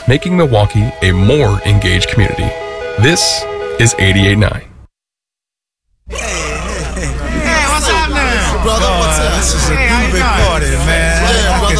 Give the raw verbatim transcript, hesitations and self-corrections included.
making Milwaukee a more engaged community. This is eighty-eight point nine. Hey, what's up now? Brother, what's up? This is a hey, groovy party, man. Yeah, brother.